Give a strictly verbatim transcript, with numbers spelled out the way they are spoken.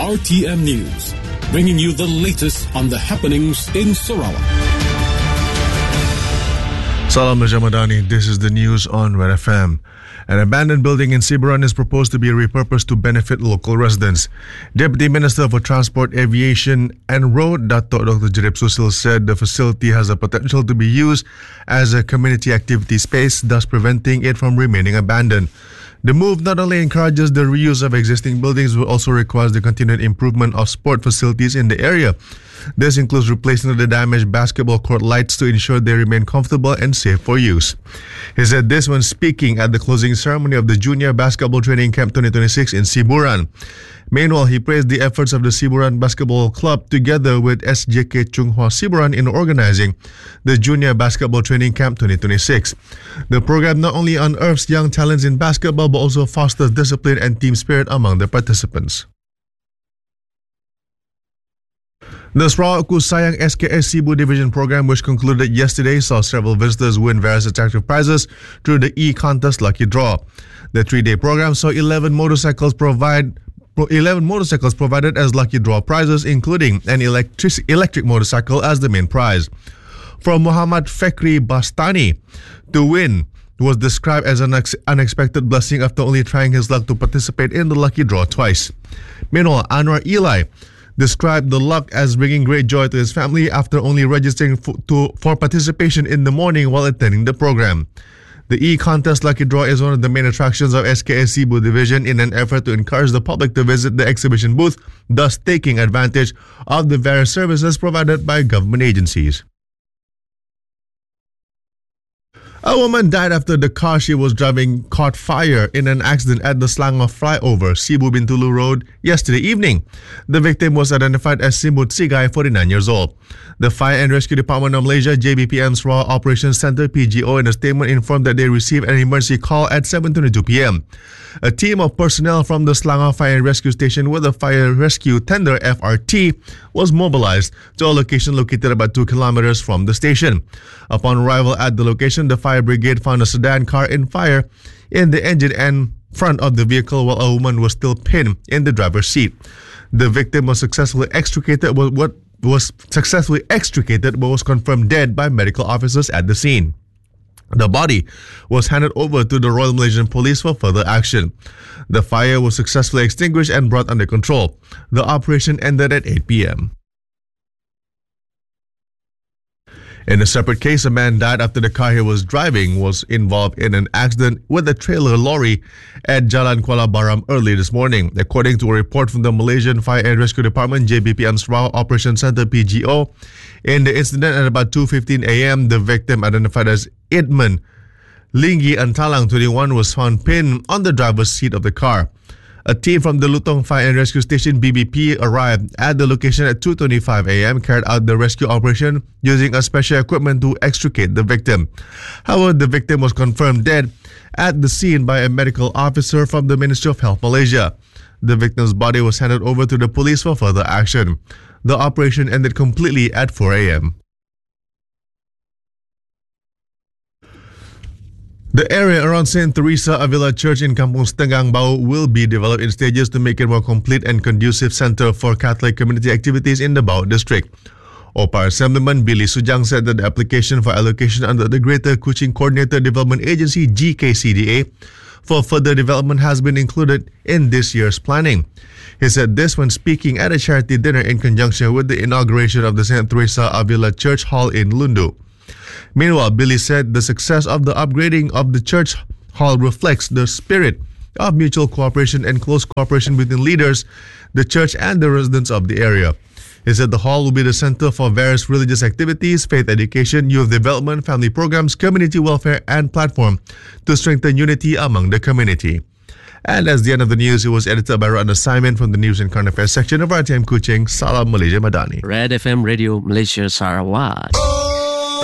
R T M News, bringing you the latest on the happenings in Sarawak. Salam Malaysia Madani, this is the news on Red F M. An abandoned building in Siburan is proposed to be repurposed to benefit local residents. Deputy Minister for Transport, Aviation and Road, Dato' Doctor Jerib Susil, said the facility has the potential to be used as a community activity space, thus preventing it from remaining abandoned. The move not only encourages the reuse of existing buildings, but also requires the continued improvement of sport facilities in the area. This includes replacing the damaged basketball court lights to ensure they remain comfortable and safe for use. He said this when speaking at the closing ceremony of the Junior Basketball Training Camp twenty twenty-six in Siburan. Meanwhile, he praised the efforts of the Siburan Basketball Club together with S J K Chunghwa Siburan in organizing the Junior Basketball Training Camp twenty twenty-six. The program not only unearths young talents in basketball but also fosters discipline and team spirit among the participants. The Sarawak Ku Sayang S K S Cebu Division program, which concluded yesterday, saw several visitors win various attractive prizes through the e-contest lucky draw. The three-day program saw eleven motorcycles provide eleven motorcycles provided as lucky draw prizes, including an electric electric motorcycle as the main prize. From Muhammad Fekri Bastani, to win was described as an ex- unexpected blessing after only trying his luck to participate in the lucky draw twice. Meanwhile, Anwar Eli described the luck as bringing great joy to his family after only registering for, to, for participation in the morning while attending the program. The e-contest lucky draw is one of the main attractions of S K S Cebu Division in an effort to encourage the public to visit the exhibition booth, thus taking advantage of the various services provided by government agencies. A woman died after the car she was driving caught fire in an accident at the Selangor flyover, Cebu Bintulu Road, yesterday evening. The victim was identified as Simut Sigay, forty-nine years old. The Fire and Rescue Department of Malaysia, J B P M Sarawak Operations Centre, P G O, in a statement informed that they received an emergency call at seven twenty-two p.m. A team of personnel from the Selangor Fire and Rescue Station with a fire rescue tender, F R T, was mobilized to a location located about two kilometers from the station. Upon arrival at the location, the fire brigade found a sedan car in fire in the engine and front of the vehicle, while a woman was still pinned in the driver's seat. The victim was successfully extricated, what was successfully extricated but was confirmed dead by medical officers at the scene. The body was handed over to the Royal Malaysian Police for further action. The fire was successfully extinguished and brought under control. The operation ended at eight p.m. In a separate case, a man died after the car he was driving was involved in an accident with a trailer lorry at Jalan Kuala Baram early this morning. According to a report from the Malaysian Fire and Rescue Department, J B P M Sarawak Operations Centre, P G O, in the incident at about two fifteen a.m., the victim, identified as Edmund Linggi Antalang, twenty-one, was found pinned on the driver's seat of the car. A team from the Lutong Fire and Rescue Station, B B P, arrived at the location at two twenty-five a.m., carried out the rescue operation using a special equipment to extricate the victim. However, the victim was confirmed dead at the scene by a medical officer from the Ministry of Health Malaysia. The victim's body was handed over to the police for further action. The operation ended completely at four a.m. The area around Saint Teresa Avila Church in Kampung Setengang Bau will be developed in stages to make it more complete and conducive center for Catholic community activities in the Bau district. O P A R Assemblyman Billy Sujang said that the application for allocation under the Greater Kuching Coordinator Development Agency, G K C D A, for further development has been included in this year's planning. He said this when speaking at a charity dinner in conjunction with the inauguration of the Saint Teresa Avila Church Hall in Lundu. Meanwhile, Billy said the success of the upgrading of the church hall reflects the spirit of mutual cooperation and close cooperation between leaders, the church, and the residents of the area. He said the hall will be the center for various religious activities, faith education, youth development, family programs, community welfare, and platform to strengthen unity among the community. And as the end of the news, it was edited by Ratna Simon from the News and Current Affairs section of R T M Kuching. Salam Malaysia Madani. Red F M Radio Malaysia Sarawak.